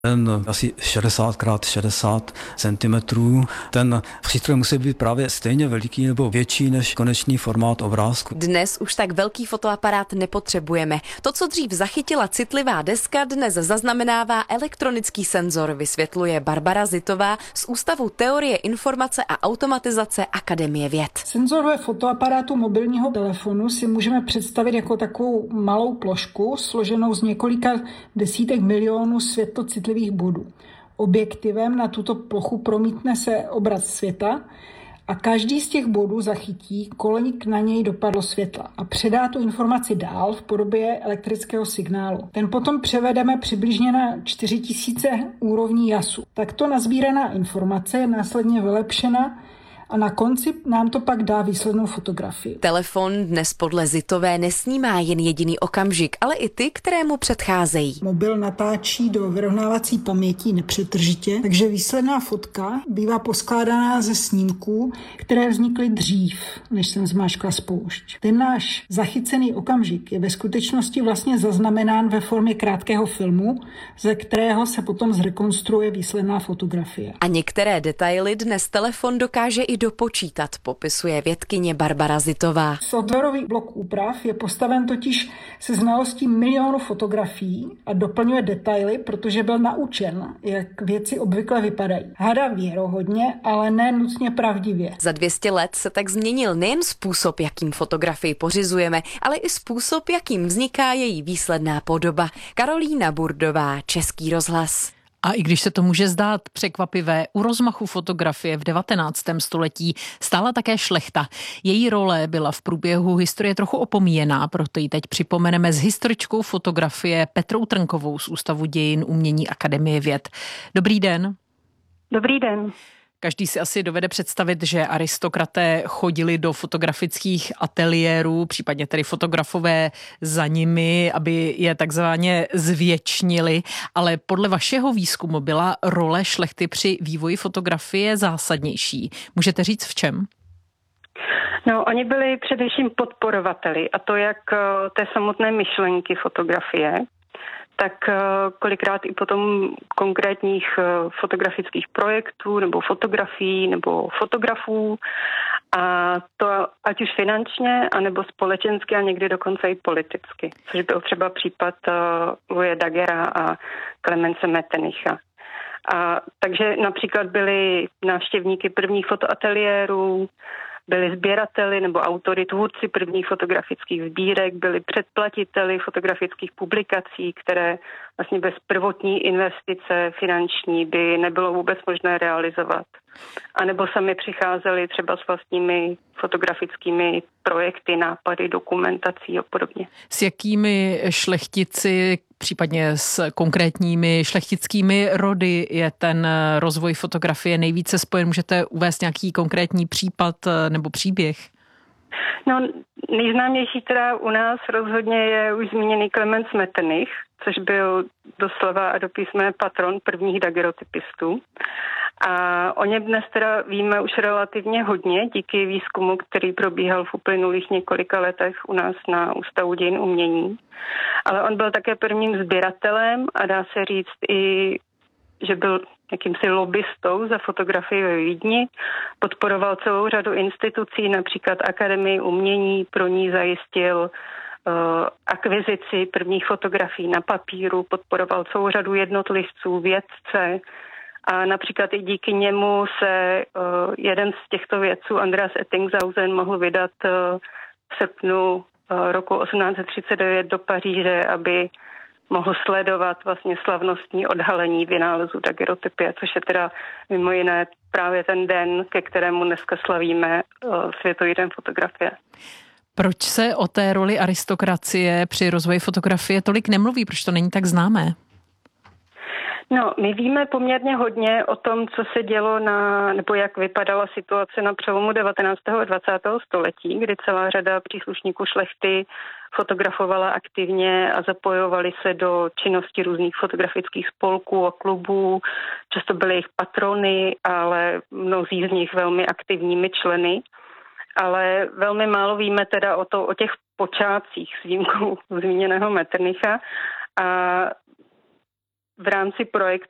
Ten asi 60x60 cm. Ten přístroj musí být právě stejně veliký nebo větší než konečný formát obrázku. Dnes už tak velký fotoaparát nepotřebujeme. To, co dřív zachytila citlivá deska, dnes zaznamenává elektronický senzor, vysvětluje Barbara Zitová z Ústavu teorie informace a automatizace Akademie věd. Senzor ve fotoaparátu mobilního telefonu si můžeme představit jako takovou malou plošku složenou z několika desítek milionů světlocitlivých bodů. Objektivem na tuto plochu promítne se obraz světla a každý z těch bodů zachytí, kolik na něj dopadlo světla a předá tu informaci dál v podobě elektrického signálu. Ten potom převedeme přibližně na 4000 úrovní jasu. Takto nazbíraná informace je následně vylepšena a na konci nám to pak dá výslednou fotografii. Telefon dnes podle Zitové nesnímá jen jediný okamžik, ale i ty, které mu předcházejí. Mobil natáčí do vyrovnávací paměti nepřetržitě, takže výsledná fotka bývá poskládaná ze snímků, které vznikly dřív, než jsem zmáčkla spoušť. Ten náš zachycený okamžik je ve skutečnosti vlastně zaznamenán ve formě krátkého filmu, ze kterého se potom zrekonstruuje výsledná fotografie. A některé detaily dnes telefon dokáže i dopočítat, popisuje vědkyně Barbara Zitová. Softwarový blok úprav je postaven totiž se znalostí milionů fotografií a doplňuje detaily, protože byl naučen, jak věci obvykle vypadají. Hádá věrohodně, ale ne nutně pravdivě. Za 200 let se tak změnil nejen způsob, jakým fotografii pořizujeme, ale i způsob, jakým vzniká její výsledná podoba. Karolína Burdová, Český rozhlas. A i když se to může zdát překvapivé, u rozmachu fotografie v 19. století stála také šlechta. Její role byla v průběhu historie trochu opomíjená, proto ji teď připomeneme s historičkou fotografie Petrou Trnkovou z Ústavu dějin umění Akademie věd. Dobrý den. Dobrý den. Každý si asi dovede představit, že aristokraté chodili do fotografických ateliérů, případně tedy fotografové za nimi, aby je takzvaně zvětšnili. Ale podle vašeho výzkumu byla role šlechty při vývoji fotografie zásadnější. Můžete říct v čem? No, oni byli především podporovateli, a to jak té samotné myšlenky fotografie, tak kolikrát i potom konkrétních fotografických projektů nebo fotografií nebo fotografů, a to ať už finančně, anebo společensky a někdy dokonce i politicky, což byl třeba případ Louise Daguerra a Clemence Metternicha. Takže například byli návštěvníky prvních fotoateliérů, byli sběrateli nebo autory, tvůrci prvních fotografických sbírek, byli předplatiteli fotografických publikací, které vlastně bez prvotní investice finanční by nebylo vůbec možné realizovat. A nebo sami přicházeli třeba s vlastními fotografickými projekty, nápady, dokumentací a podobně. S jakými šlechtici, případně s konkrétními šlechtickými rody je ten rozvoj fotografie nejvíce spojen? Můžete uvést nějaký konkrétní případ nebo příběh? No, nejznámější teda u nás rozhodně je už zmíněný Clemens Metternich, což byl doslova a do písmene patron prvních daguerreotypistů. A o něm dnes teda víme už relativně hodně díky výzkumu, který probíhal v uplynulých několika letech u nás na Ústavu dějin umění. Ale on byl také prvním sběratelem a dá se říct i, že byl jakýmsi lobbystou za fotografii ve Vídni. Podporoval celou řadu institucí, například Akademii umění, pro ní zajistil akvizici prvních fotografií na papíru, podporoval celou řadu jednotlivců, vědce, a například i díky němu se jeden z těchto vědců, Andreas Ettingshausen, mohl vydat v srpnu roku 1839 do Paříže, aby mohl sledovat vlastně slavnostní odhalení vynálezu daguerreotypie, což je teda mimo jiné právě ten den, ke kterému dneska slavíme Světový den fotografie. Proč se o té roli aristokracie při rozvoji fotografie tolik nemluví? Proč to není tak známé? No, my víme poměrně hodně o tom, co se dělo nebo jak vypadala situace na přelomu 19. a 20. století, kdy celá řada příslušníků šlechty fotografovala aktivně a zapojovali se do činnosti různých fotografických spolků a klubů. Často byly jejich patrony, ale mnozí z nich velmi aktivními členy. Ale velmi málo víme teda o těch počátcích s výjimkou zmíněného Metternicha. A v rámci projektu